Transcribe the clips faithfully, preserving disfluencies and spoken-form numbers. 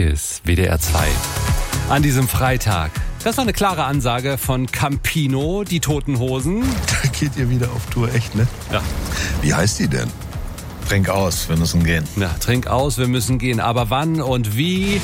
Kiss, W D R zwei. An diesem Freitag. Das war eine klare Ansage von Campino, die Toten Hosen. Da geht ihr wieder auf Tour, echt, ne? Ja. Wie heißt die denn? Trink aus, wir müssen gehen. Ja, trink aus, wir müssen gehen. Aber wann und wie?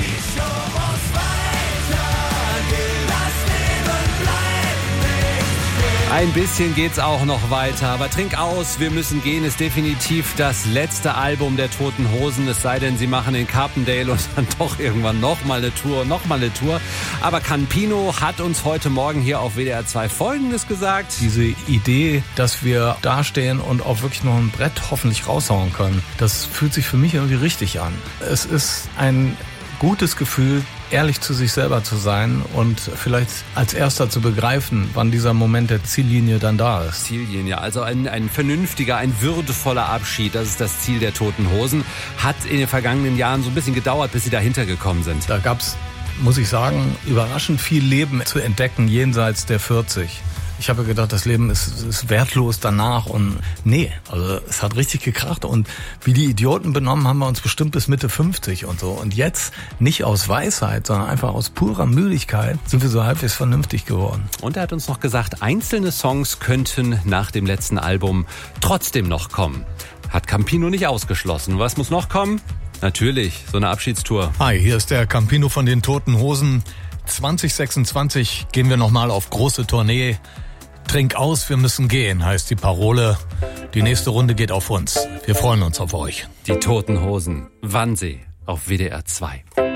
Ein bisschen geht's auch noch weiter, aber Trink aus, wir müssen gehen ist definitiv das letzte Album der Toten Hosen, es sei denn, sie machen in Carpendale und dann doch irgendwann nochmal eine Tour, nochmal eine Tour. Aber Campino hat uns heute Morgen hier auf W D R zwei Folgendes gesagt. Diese Idee, dass wir dastehen und auch wirklich noch ein Brett hoffentlich raushauen können, das fühlt sich für mich irgendwie richtig an. Es ist ein gutes Gefühl, ehrlich zu sich selber zu sein und vielleicht als erster zu begreifen, wann dieser Moment der Ziellinie dann da ist. Ziellinie, also ein, ein vernünftiger, ein würdevoller Abschied, das ist das Ziel der Toten Hosen. Hat in den vergangenen Jahren so ein bisschen gedauert, bis sie dahinter gekommen sind. Da gab's, muss ich sagen, überraschend viel Leben zu entdecken jenseits der vierzig. Ich habe gedacht, das Leben ist, ist wertlos danach und nee, also es hat richtig gekracht und wie die Idioten benommen haben wir uns bestimmt bis Mitte fünfzig und so und jetzt nicht aus Weisheit, sondern einfach aus purer Müdigkeit sind wir so halbwegs vernünftig geworden. Und er hat uns noch gesagt, einzelne Songs könnten nach dem letzten Album trotzdem noch kommen. Hat Campino nicht ausgeschlossen. Was muss noch kommen? Natürlich, so eine Abschiedstour. Hi, hier ist der Campino von den Toten Hosen. zwanzig sechsundzwanzig gehen wir nochmal auf große Tournee. Trink aus, wir müssen gehen, heißt die Parole. Die nächste Runde geht auf uns. Wir freuen uns auf euch. Die Toten Hosen, Wannsee auf W D R zwei.